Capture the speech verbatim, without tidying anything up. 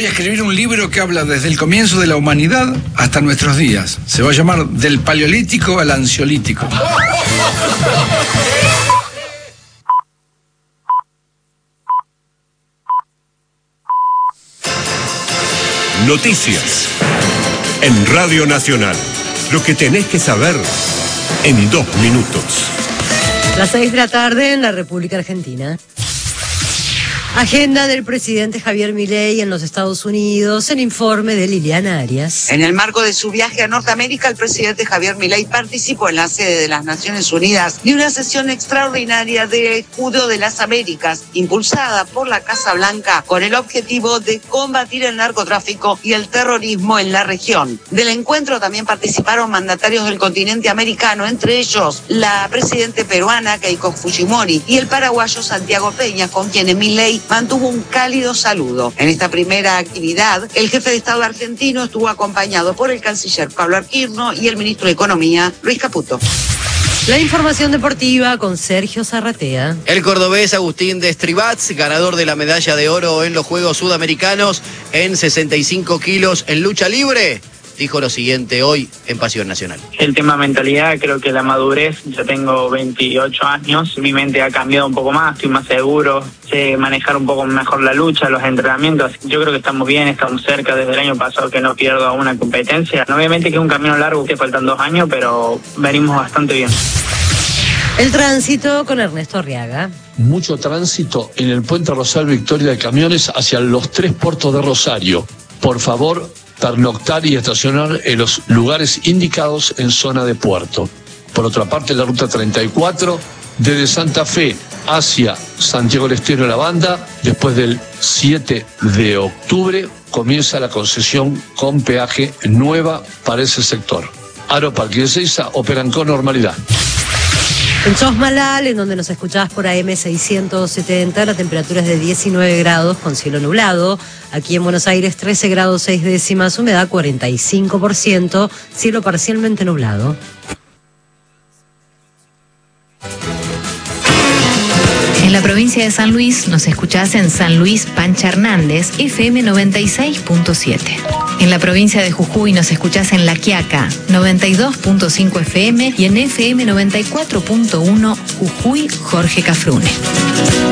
Voy a escribir un libro que habla desde el comienzo de la humanidad hasta nuestros días. Se va a llamar Del Paleolítico al Ansiolítico. Noticias en Radio Nacional. Lo que tenés que saber en dos minutos. Las seis de la tarde en la República Argentina. Agenda del presidente Javier Milei en los Estados Unidos, el informe de Liliana Arias. En el marco de su viaje a Norteamérica, el presidente Javier Milei participó en la sede de las Naciones Unidas de una sesión extraordinaria de Escudo de las Américas, impulsada por la Casa Blanca, con el objetivo de combatir el narcotráfico y el terrorismo en la región. Del encuentro también participaron mandatarios del continente americano, entre ellos la presidenta peruana Keiko Fujimori y el paraguayo Santiago Peña, con quienes Milei mantuvo un cálido saludo. En esta primera actividad, el jefe de Estado argentino estuvo acompañado por el canciller Pablo Arquirno y el ministro de Economía, Luis Caputo. La información deportiva con Sergio Zarratea. El cordobés Agustín de Estribats, ganador de la medalla de oro en los Juegos Sudamericanos en sesenta y cinco kilos en lucha libre, dijo lo siguiente hoy en Pasión Nacional. El tema mentalidad, creo que la madurez, yo tengo veintiocho años, mi mente ha cambiado un poco más, estoy más seguro, sé manejar un poco mejor la lucha, los entrenamientos. Yo creo que estamos bien, estamos cerca desde el año pasado que no pierdo una competencia. Obviamente que es un camino largo, que faltan dos años, pero venimos bastante bien. El tránsito con Ernesto Arriaga. Mucho tránsito en el puente Rosal Victoria de camiones hacia los tres puertos de Rosario. Por favor, pernoctar y estacionar en los lugares indicados en zona de puerto. Por otra parte, la ruta treinta y cuatro, desde Santa Fe hacia Santiago del Estero, La Banda, después del siete de octubre, comienza la concesión con peaje nueva para ese sector. Aeroparque y Ezeiza operan con normalidad. En Chosmalal, en donde nos escuchás por A M seiscientos setenta, la temperatura es de diecinueve grados con cielo nublado. Aquí en Buenos Aires, trece grados seis décimas, humedad cuarenta y cinco por ciento, cielo parcialmente nublado. En la provincia de San Luis nos escuchás en San Luis Pancha Hernández, F M noventa y seis punto siete. En la provincia de Jujuy nos escuchás en La Quiaca, noventa y dos punto cinco F M y en F M noventa y cuatro punto uno Jujuy Jorge Cafrune.